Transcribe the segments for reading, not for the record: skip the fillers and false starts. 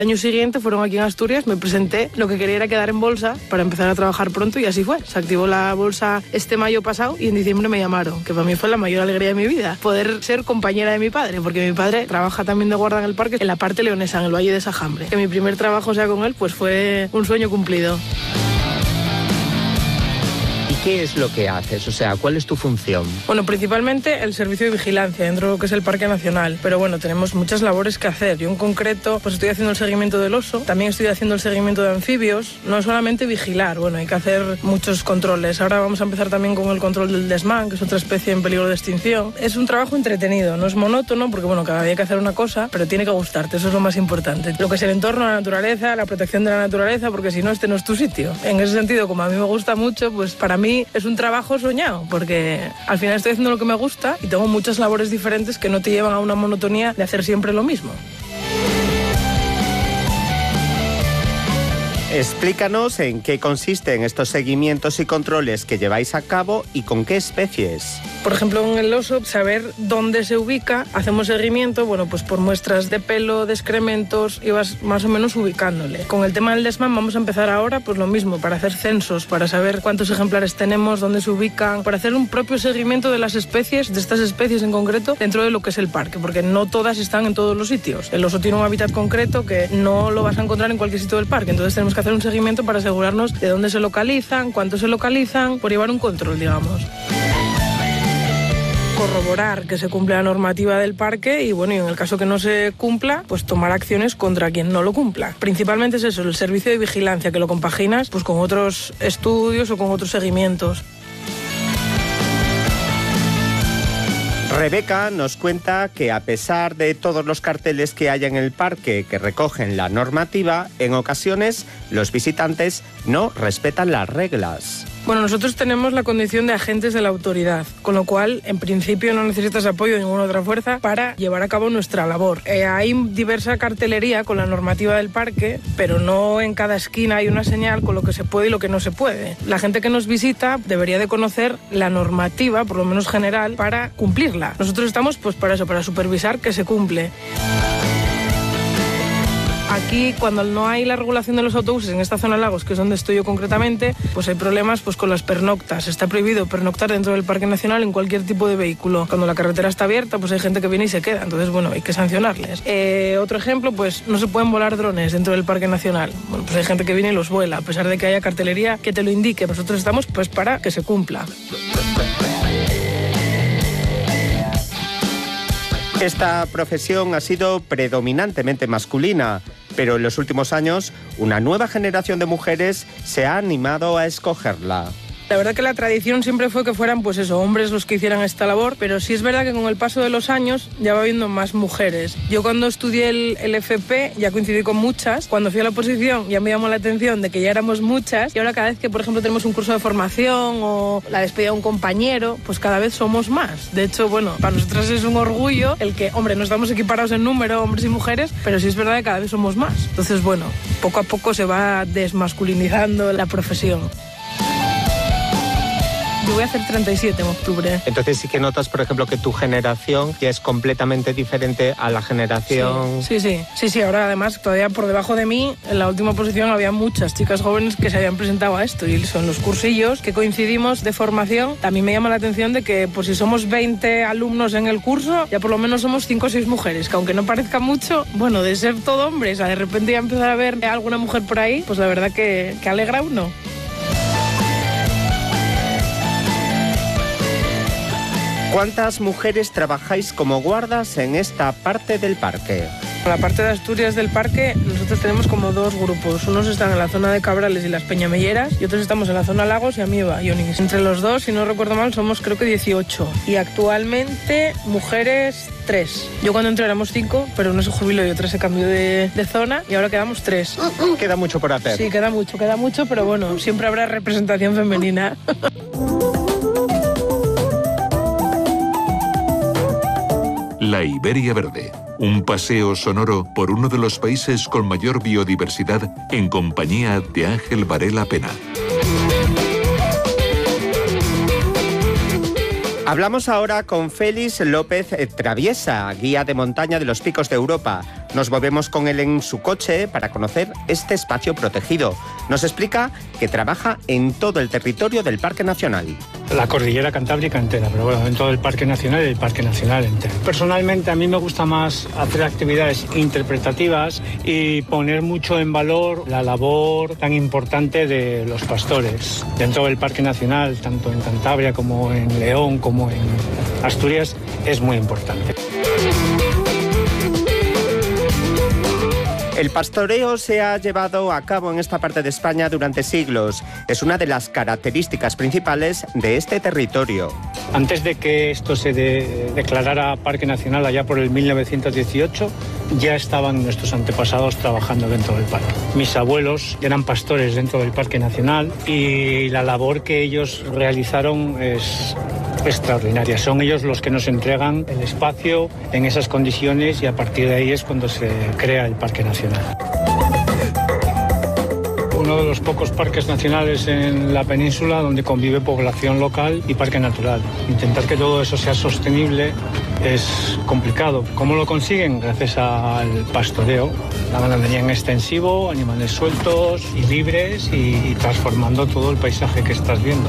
El año siguiente fueron aquí en Asturias, me presenté, lo que quería era quedar en bolsa para empezar a trabajar pronto y así fue. Se activó la bolsa este mayo pasado y en diciembre me llamaron, que para mí fue la mayor alegría de mi vida, poder ser compañera de mi padre, porque mi padre trabaja también de guarda en el parque, en la parte leonesa, en el Valle de Sajambre. Que mi primer trabajo sea con él, pues fue un sueño cumplido. ¿Qué es lo que haces? O sea, ¿cuál es tu función? Bueno, principalmente el servicio de vigilancia dentro de lo que es el Parque Nacional. Pero bueno, tenemos muchas labores que hacer. Yo en concreto, pues estoy haciendo el seguimiento del oso, también estoy haciendo el seguimiento de anfibios. No es solamente vigilar, bueno, hay que hacer muchos controles. Ahora vamos a empezar también con el control del desmán, que es otra especie en peligro de extinción. Es un trabajo entretenido, no es monótono, porque bueno, cada día hay que hacer una cosa, pero tiene que gustarte, eso es lo más importante. Lo que es el entorno, la naturaleza, la protección de la naturaleza, porque si no, este no es tu sitio. En ese sentido, como a mí me gusta mucho, pues para mí es un trabajo soñado, porque al final estoy haciendo lo que me gusta y tengo muchas labores diferentes que no te llevan a una monotonía de hacer siempre lo mismo. Explícanos en qué consisten estos seguimientos y controles que lleváis a cabo y con qué especies. Por ejemplo, en el oso, saber dónde se ubica, hacemos seguimiento, bueno, pues por muestras de pelo, de excrementos, y vas más o menos ubicándole. Con el tema del desmán vamos a empezar ahora, pues lo mismo, para hacer censos, para saber cuántos ejemplares tenemos, dónde se ubican, para hacer un propio seguimiento de las especies, de estas especies en concreto, dentro de lo que es el parque, porque no todas están en todos los sitios. El oso tiene un hábitat concreto que no lo vas a encontrar en cualquier sitio del parque, entonces tenemos que hacer un seguimiento para asegurarnos de dónde se localizan, cuántos se localizan, por llevar un control, digamos. Corroborar que se cumple la normativa del parque y bueno, y en el caso que no se cumpla, pues tomar acciones contra quien no lo cumpla. Principalmente es eso, el servicio de vigilancia, que lo compaginas pues con otros estudios o con otros seguimientos. Rebeca nos cuenta que a pesar de todos los carteles que hay en el parque que recogen la normativa, en ocasiones los visitantes no respetan las reglas. Bueno, nosotros tenemos la condición de agentes de la autoridad, con lo cual, en principio, no necesitas apoyo de ninguna otra fuerza para llevar a cabo nuestra labor. Hay diversa cartelería con la normativa del parque, pero no en cada esquina hay una señal con lo que se puede y lo que no se puede. La gente que nos visita debería de conocer la normativa, por lo menos general, para cumplirla. Nosotros estamos pues para eso, para supervisar que se cumple. Aquí, cuando no hay la regulación de los autobuses en esta zona de Lagos, que es donde estoy yo concretamente, pues hay problemas pues con las pernoctas. Está prohibido pernoctar dentro del Parque Nacional en cualquier tipo de vehículo. Cuando la carretera está abierta, pues hay gente que viene y se queda. Entonces, bueno, hay que sancionarles. Otro ejemplo, pues no se pueden volar drones dentro del Parque Nacional. Bueno, pues hay gente que viene y los vuela, a pesar de que haya cartelería que te lo indique. Nosotros estamos pues para que se cumpla. Esta profesión ha sido predominantemente masculina, pero en los últimos años una nueva generación de mujeres se ha animado a escogerla. La verdad que la tradición siempre fue que fueran, pues eso, hombres los que hicieran esta labor, pero sí es verdad que con el paso de los años ya va habiendo más mujeres. Yo cuando estudié el FP ya coincidí con muchas, cuando fui a la oposición ya me llamó la atención de que ya éramos muchas y ahora cada vez que, por ejemplo, tenemos un curso de formación o la despedida de un compañero, pues cada vez somos más. De hecho, bueno, para nosotras es un orgullo el que, hombre, no estamos equiparados en número, hombres y mujeres, pero sí es verdad que cada vez somos más. Entonces, bueno, poco a poco se va desmasculinizando la profesión. Yo voy a hacer 37 en octubre. Entonces sí que notas, por ejemplo, que tu generación ya es completamente diferente a la generación... Sí. Ahora, además, todavía por debajo de mí, en la última posición, había muchas chicas jóvenes que se habían presentado a esto. Y son los cursillos que coincidimos de formación. También me llama la atención de que, pues si somos 20 alumnos en el curso, ya por lo menos somos 5 o 6 mujeres. Que aunque no parezca mucho, bueno, de ser todo hombres, a de repente ya empezar a ver a alguna mujer por ahí, pues la verdad que alegra a uno. ¿Cuántas mujeres trabajáis como guardas en esta parte del parque? En la parte de Asturias del parque nosotros tenemos como dos grupos. Unos están en la zona de Cabrales y las Peñamelleras y otros estamos en la zona Lagos y Amieva y Onís. Entre los dos, si no recuerdo mal, somos creo que 18. Y actualmente mujeres 3. Yo cuando entré éramos 5, pero uno se jubiló y otra se cambió de zona y ahora quedamos 3. Queda mucho por hacer. Sí, queda mucho, pero bueno, siempre habrá representación femenina. La Iberia Verde, un paseo sonoro por uno de los países con mayor biodiversidad en compañía de Ángel Varela Pena. Hablamos ahora con Félix López Traviesa, guía de montaña de los Picos de Europa. nos movemos con él en su coche para conocer este espacio protegido. Nos explica que trabaja en todo el territorio del Parque Nacional. La cordillera cantábrica entera, pero bueno, en todo el Parque Nacional y el Parque Nacional entero. Personalmente a mí me gusta más hacer actividades interpretativas y poner mucho en valor la labor tan importante de los pastores. Dentro del Parque Nacional, tanto en Cantabria como en León, como en Asturias, es muy importante. El pastoreo se ha llevado a cabo en esta parte de España durante siglos. Es una de las características principales de este territorio. Antes de que esto se declarara Parque Nacional allá por el 1918, ya estaban nuestros antepasados trabajando dentro del parque. Mis abuelos eran pastores dentro del Parque Nacional y la labor que ellos realizaron es extraordinaria. Son ellos los que nos entregan el espacio en esas condiciones y a partir de ahí es cuando se crea el Parque Nacional. Uno de los pocos parques nacionales en la península donde convive población local y parque natural. Intentar que todo eso sea sostenible es complicado. ¿Cómo lo consiguen? Gracias al pastoreo, la ganadería en extensivo, animales sueltos y libres y transformando todo el paisaje que estás viendo.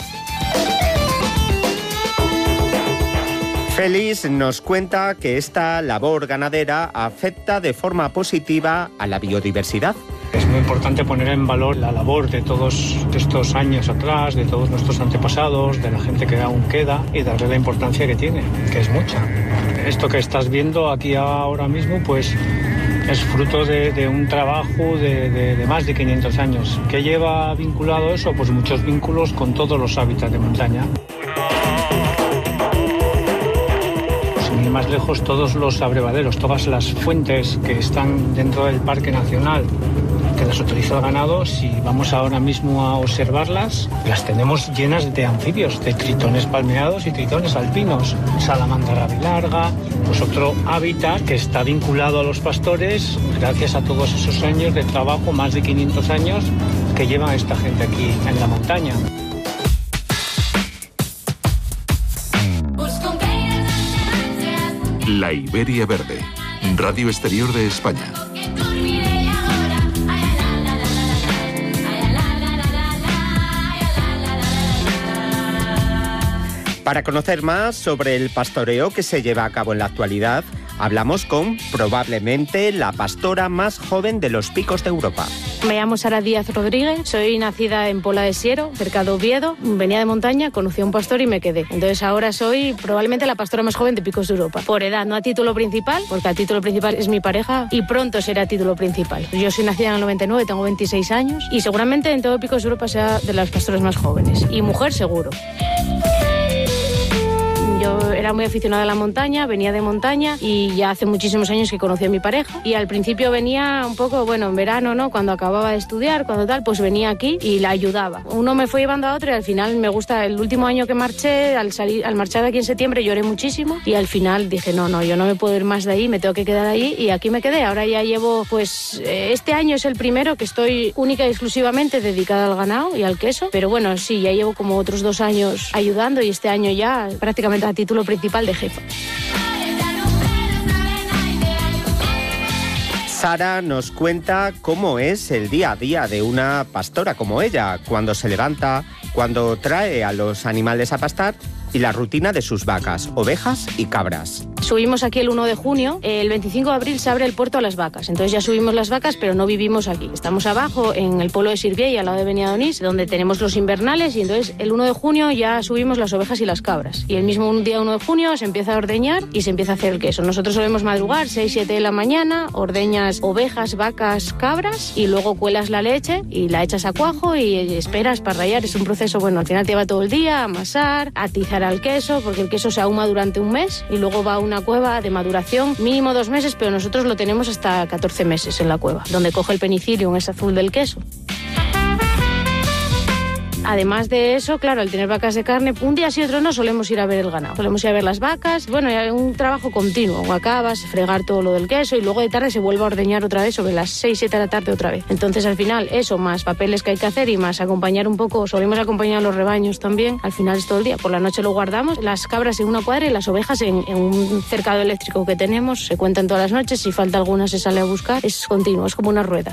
Félix nos cuenta que esta labor ganadera afecta de forma positiva a la biodiversidad. Es muy importante poner en valor la labor de todos estos años atrás, de todos nuestros antepasados, de la gente que aún queda y darle la importancia que tiene, que es mucha. Esto que estás viendo aquí ahora mismo, pues es fruto de un trabajo de más de 500 años. ¿Qué lleva vinculado eso? Pues muchos vínculos con todos los hábitats de montaña. Sin ir más lejos, todos los abrevaderos, todas las fuentes que están dentro del Parque Nacional, que las autoriza el ganado, si vamos ahora mismo a observarlas, las tenemos llenas de anfibios, de tritones palmeados y tritones alpinos. Salamandra rabilarga, pues otro hábitat que está vinculado a los pastores gracias a todos esos años de trabajo, más de 500 años, que lleva esta gente aquí en la montaña. La Iberia Verde, Radio Exterior de España. Para conocer más sobre el pastoreo que se lleva a cabo en la actualidad, hablamos con probablemente la pastora más joven de los picos de Europa. Me llamo Sara Díaz Rodríguez, soy nacida en Pola de Siero, cerca de Oviedo. Venía de montaña, conocí a un pastor y me quedé. Entonces ahora soy probablemente la pastora más joven de picos de Europa. Por edad, no a título principal, porque a título principal es mi pareja y pronto será a título principal. Yo soy nacida en el 99, tengo 26 años y seguramente en todo picos de Europa sea de las pastoras más jóvenes. Y mujer seguro. Yo era muy aficionada a la montaña, venía de montaña y ya hace muchísimos años que conocí a mi pareja y al principio venía un poco, bueno, en verano, ¿no? Cuando acababa de estudiar, cuando tal, pues venía aquí y la ayudaba. Uno me fue llevando a otro y al final me gusta. El último año que marché, al marchar de aquí en septiembre lloré muchísimo y al final dije, no, yo no me puedo ir más de ahí, me tengo que quedar ahí y aquí me quedé. Ahora ya llevo, pues este año es el primero que estoy única y exclusivamente dedicada al ganado y al queso, pero bueno, sí, ya llevo como otros 2 años ayudando y este año ya prácticamente a título principal de jefa. Sara nos cuenta cómo es el día a día de una pastora como ella, cuando se levanta, cuando trae a los animales a pastar y la rutina de sus vacas, ovejas y cabras. Subimos aquí el 1 de junio, el 25 de abril se abre el puerto a las vacas, entonces ya subimos las vacas pero no vivimos aquí. Estamos abajo en el pueblo de Sirviella, al lado de Beniadonís, donde tenemos los invernales y entonces el 1 de junio ya subimos las ovejas y las cabras. Y el mismo día 1 de junio se empieza a ordeñar y se empieza a hacer el queso. Nosotros solemos madrugar 6, 7 de la mañana, ordeñas ovejas, vacas, cabras y luego cuelas la leche y la echas a cuajo y esperas para rallar. Es un proceso, bueno, al final te va todo el día a amasar, a atizar al queso, porque el queso se ahuma durante un mes y luego va a una cueva de maduración mínimo 2 meses, pero nosotros lo tenemos hasta 14 meses en la cueva, donde coge el penicillium, es azul del queso. Además de eso, claro, al tener vacas de carne, un día sí otro no solemos ir a ver el ganado. Solemos ir a ver las vacas. Bueno, hay un trabajo continuo. Acabas, fregar todo lo del queso y luego de tarde se vuelve a ordeñar otra vez sobre las 6, 7 de la tarde otra vez. Entonces al final eso, más papeles que hay que hacer y más acompañar un poco, solemos acompañar a los rebaños también. Al final es todo el día. Por la noche lo guardamos, las cabras en una cuadra y las ovejas en un cercado eléctrico que tenemos. Se cuentan todas las noches, si falta alguna se sale a buscar. Es continuo, es como una rueda.